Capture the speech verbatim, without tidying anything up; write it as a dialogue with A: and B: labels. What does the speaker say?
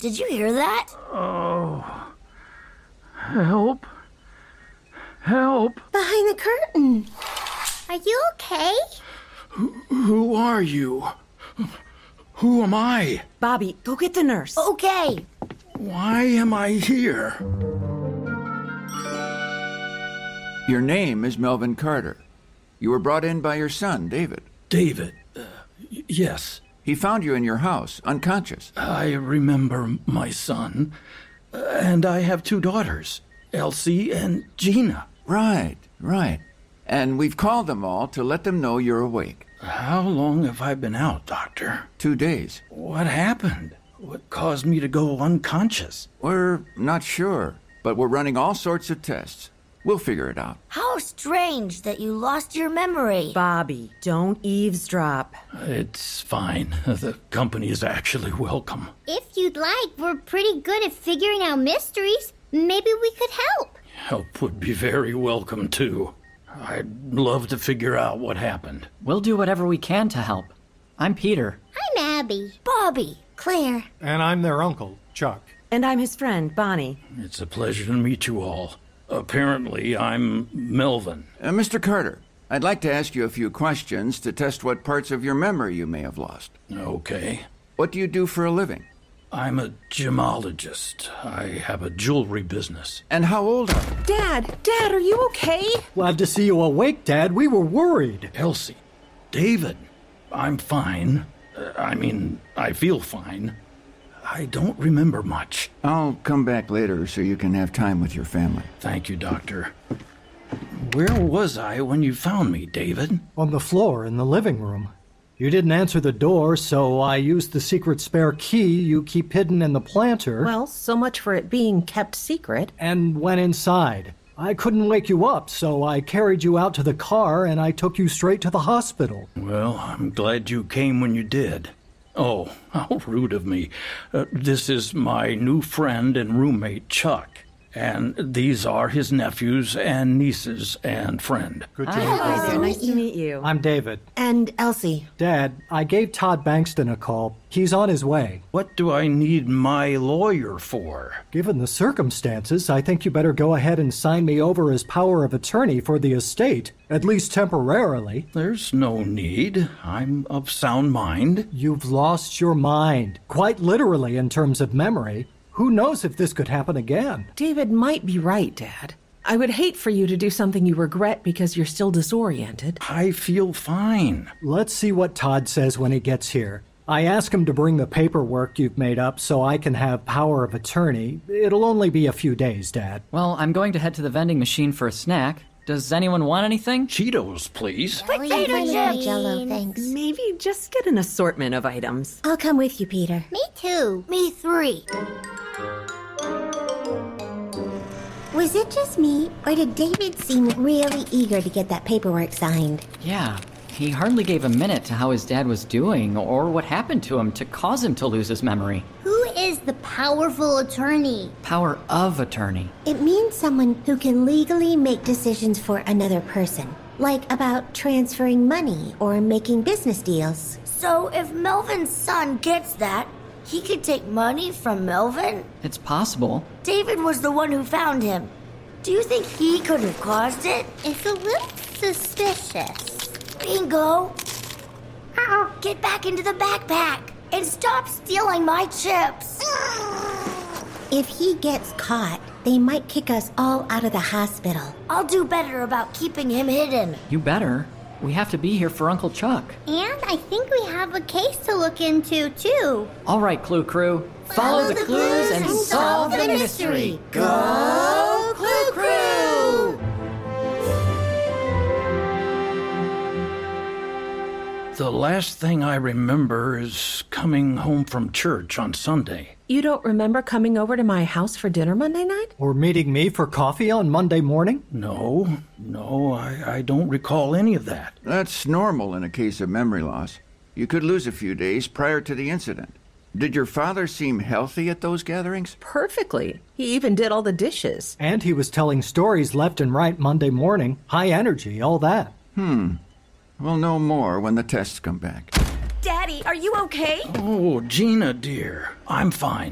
A: did you hear that?
B: Oh. Help. Help.
C: Behind the curtain. Are you okay?
B: Who, who are you? Who am I?
D: Bobby, go get the nurse.
A: Okay.
B: Why am I here?
E: Your name is Melvin Carter. You were brought in by your son, David.
B: David. Uh, y- yes.
E: He found you in your house, unconscious.
B: I remember my son. Uh, and I have two daughters, Elsie and Gina.
E: Right, right. And we've called them all to let them know you're awake.
B: How long have I been out, Doctor?
E: Two days.
B: What happened? What caused me to go unconscious?
E: We're not sure, but we're running all sorts of tests. We'll figure it out.
A: How strange that you lost your memory.
D: Bobby, don't eavesdrop.
B: It's fine. The company is actually welcome.
C: If you'd like, we're pretty good at figuring out mysteries. Maybe we could help.
B: Help would be very welcome, too. I'd love to figure out what happened.
F: We'll do whatever we can to help. I'm Peter.
C: I'm Abby.
A: Bobby.
C: Claire.
G: And I'm their uncle, Chuck.
D: And I'm his friend, Bonnie.
B: It's a pleasure to meet you all. Apparently, I'm Melvin.
E: Uh, Mister Carter, I'd like to ask you a few questions to test what parts of your memory you may have lost.
B: Okay.
E: What do you do for a living?
B: I'm a gemologist. I have a jewelry business.
E: And how old are you?
D: Dad, Dad, are you okay?
G: Glad to see you awake, Dad. We were worried.
B: Elsie. David. I'm fine. Uh, I mean, I feel fine. I don't remember much.
E: I'll come back later so you can have time with your family.
B: Thank you, Doctor. Where was I when you found me, David?
G: On the floor in the living room. You didn't answer the door, so I used the secret spare key you keep hidden in the planter.
D: Well, so much for it being kept secret.
G: And went inside. I couldn't wake you up, so I carried you out to the car and I took you straight to the hospital.
B: Well, I'm glad you came when you did. Oh, how rude of me. Uh, this is my new friend and roommate, Chuck. And these are his nephews and nieces and friend.
G: Good to
F: Hi.
G: meet
D: Hi there,
G: you.
D: nice to meet you.
G: I'm David.
D: And Elsie.
G: Dad, I gave Todd Bankston a call. He's on his way.
B: What do I need my lawyer for?
G: Given the circumstances, I think you better go ahead and sign me over as power of attorney for the estate, at least temporarily.
B: There's no need. I'm of sound mind.
G: You've lost your mind, quite literally in terms of memory. Who knows if this could happen again?
D: David might be right, Dad. I would hate for you to do something you regret because you're still disoriented.
B: I feel fine.
G: Let's see what Todd says when he gets here. I asked him to bring the paperwork you've made up so I can have power of attorney. It'll only be a few days, Dad.
F: Well, I'm going to head to the vending machine for a snack. Does anyone want anything?
B: Cheetos, please.
A: Potato chips.
C: Jello, thanks.
D: Maybe just get an assortment of items.
C: I'll come with you, Peter. Me too.
A: Me three.
C: Was it just me, or did David seem really eager to get that paperwork signed?
F: Yeah. He hardly gave a minute to how his dad was doing or what happened to him to cause him to lose his memory.
C: Who is the powerful attorney?
F: Power of attorney.
C: It means someone who can legally make decisions for another person, like about transferring money or making business deals.
A: So if Melvin's son gets that, he could take money from Melvin?
F: It's possible.
A: David was the one who found him. Do you think he could have caused it?
C: It's a little suspicious.
A: Bingo! Uh-uh. Get back into the backpack and stop stealing my chips.
C: If he gets caught, they might kick us all out of the hospital.
A: I'll do better about keeping him hidden.
F: You better. We have to be here for Uncle Chuck.
C: And I think we have a case to look into, too.
F: All right, Clue Crew. Follow, the, clues and solve the mystery.
A: Go Clue Crew!
B: The last thing I remember is coming home from church on Sunday.
D: You don't remember coming over to my house for dinner Monday night?
G: Or meeting me for coffee on Monday morning?
B: No, no, I, I don't recall any of that.
E: That's normal in a case of memory loss. You could lose a few days prior to the incident. Did your father seem healthy at those gatherings?
D: Perfectly. He even did all the dishes.
G: And he was telling stories left and right Monday morning. High energy, all that.
E: Hmm. We'll know more when the tests come back.
D: Daddy, are you okay?
B: Oh, Gina, dear. I'm fine.